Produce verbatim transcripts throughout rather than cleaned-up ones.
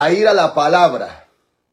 a ir a la palabra.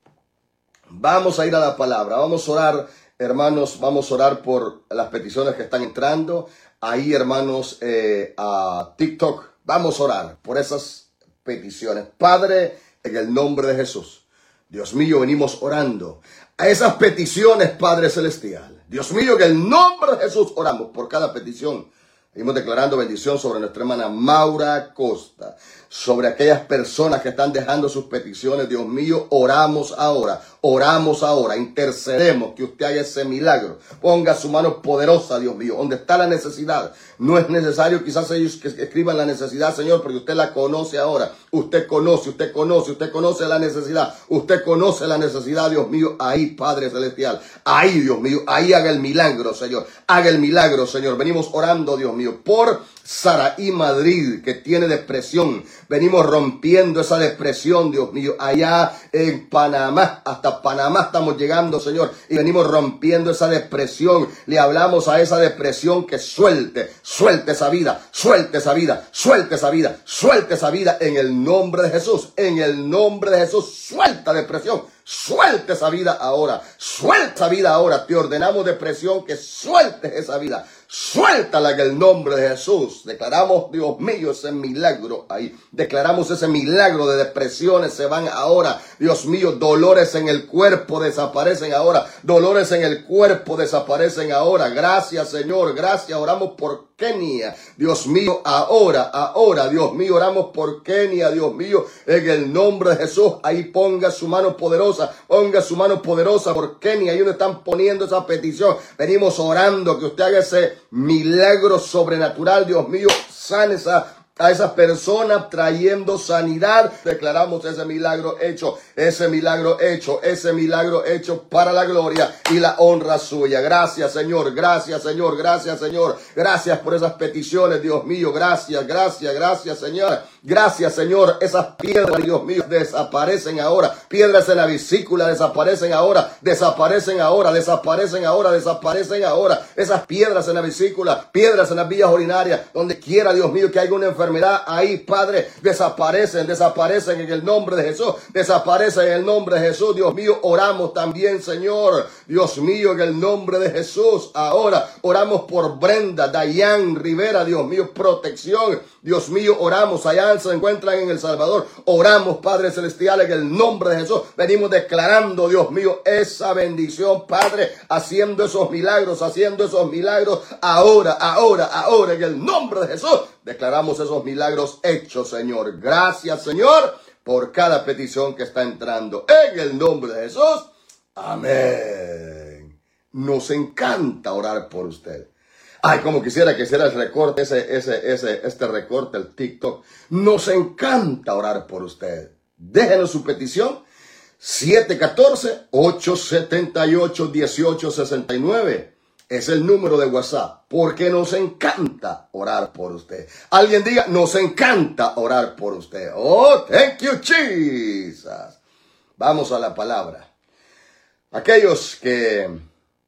Vamos a ir a la palabra. Vamos a orar, hermanos. Vamos a orar por las peticiones que están entrando. Ahí, hermanos, eh, a TikTok. Vamos a orar por esas peticiones. Padre, en el nombre de Jesús. Dios mío, venimos orando a esas peticiones, Padre Celestial. Dios mío, en el nombre de Jesús oramos por cada petición. Venimos declarando bendición sobre nuestra hermana Maura Costa, sobre aquellas personas que están dejando sus peticiones. Dios mío, oramos ahora, oramos ahora, intercedemos que usted haga ese milagro. Ponga su mano poderosa, Dios mío, donde está la necesidad. No es necesario quizás ellos que escriban la necesidad, Señor, porque usted la conoce ahora. Usted conoce, usted conoce, usted conoce la necesidad. Usted conoce la necesidad, Dios mío, ahí, Padre Celestial. Ahí, Dios mío, ahí haga el milagro, Señor. Haga el milagro, Señor. Venimos orando, Dios mío, por Saraí Madrid, que tiene depresión. Venimos rompiendo esa depresión, Dios mío, allá en Panamá. Hasta Panamá estamos llegando, Señor, y venimos rompiendo esa depresión. Le hablamos a esa depresión que suelte, suelte esa vida, suelte esa vida, suelte esa vida, suelte esa vida en el nombre de Jesús. En el nombre de Jesús, suelta depresión. Suelte esa vida ahora, suelta esa vida ahora. Te ordenamos, depresión, que sueltes esa vida. Suéltala en el nombre de Jesús. Declaramos, Dios mío, ese milagro ahí. Declaramos ese milagro de depresiones se van ahora. Dios mío, dolores en el cuerpo desaparecen ahora. Dolores en el cuerpo desaparecen ahora. Gracias, Señor. Gracias. Oramos por Kenia. Dios mío, ahora, ahora, Dios mío, oramos por Kenia, Dios mío, en el nombre de Jesús. Ahí ponga su mano poderosa. Ponga su mano poderosa por Kenia. Ahí donde están poniendo esa petición. Venimos orando que usted haga ese milagro sobrenatural, Dios mío, sane esa, a esa persona, trayendo sanidad. Declaramos ese milagro hecho, ese milagro hecho, ese milagro hecho para la gloria y la honra suya. Gracias, Señor, gracias, Señor, gracias, Señor. Gracias por esas peticiones, Dios mío, gracias, gracias, gracias, Señor. Gracias, Señor. Esas piedras, Dios mío, desaparecen ahora. Piedras en la vesícula desaparecen ahora. Desaparecen ahora. Desaparecen ahora. Desaparecen ahora. Esas piedras en la vesícula. Piedras en las vías urinarias. Donde quiera, Dios mío, que haya una enfermedad ahí, Padre. Desaparecen. Desaparecen en el nombre de Jesús. Desaparecen en el nombre de Jesús. Dios mío, oramos también, Señor. Dios mío, en el nombre de Jesús. Ahora oramos por Brenda, Dayan Rivera. Dios mío, protección. Dios mío, oramos allá. Se encuentran en El Salvador. Oramos, Padre Celestial, en el nombre de Jesús. Venimos declarando, Dios mío, esa bendición, Padre, haciendo esos milagros, haciendo esos milagros ahora, ahora, ahora, en el nombre de Jesús. Declaramos esos milagros hechos, Señor. Gracias, Señor, por cada petición que está entrando. En el nombre de Jesús. Amén. Nos encanta orar por usted. Ay, como quisiera que hiciera el recorte, ese, ese, ese, este recorte, el TikTok. Nos encanta orar por usted. Déjenos su petición. siete uno cuatro, ocho siete ocho, uno ocho seis nueve. Es el número de WhatsApp. Porque nos encanta orar por usted. Alguien diga, nos encanta orar por usted. Oh, thank you, Jesus. Vamos a la palabra. Aquellos que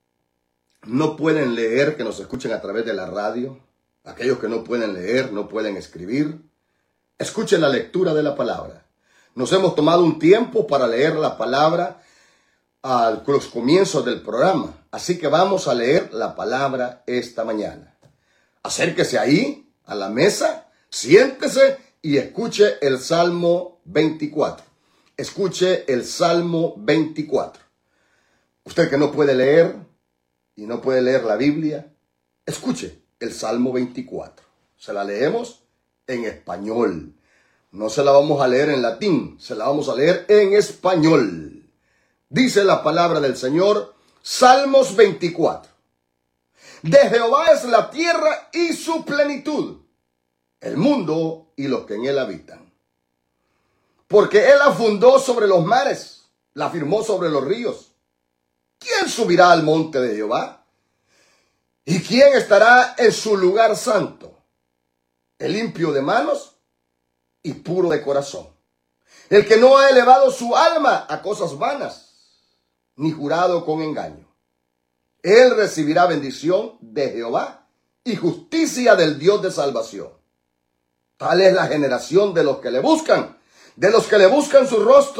no pueden leer, que nos escuchen a través de la radio. Aquellos que no pueden leer, no pueden escribir. Escuchen la lectura de la palabra. Nos hemos tomado un tiempo para leer la palabra a los comienzos del programa. Así que vamos a leer la palabra esta mañana. Acérquese ahí, a la mesa, siéntese y escuche el Salmo veinticuatro. Escuche el Salmo veinticuatro. Usted que no puede leer y no puede leer la Biblia, escuche el Salmo veinticuatro. Se la leemos en español. No se la vamos a leer en latín, se la vamos a leer en español. Dice la palabra del Señor, Salmos veinticuatro. De Jehová es la tierra y su plenitud, el mundo y los que en él habitan. Porque él la fundó sobre los mares, la firmó sobre los ríos. ¿Quién subirá al monte de Jehová? ¿Y quién estará en su lugar santo? El limpio de manos y puro de corazón. El que no ha elevado su alma a cosas vanas, ni jurado con engaño. Él recibirá bendición de Jehová y justicia del Dios de salvación. Tal es la generación de los que le buscan, de los que le buscan su rostro.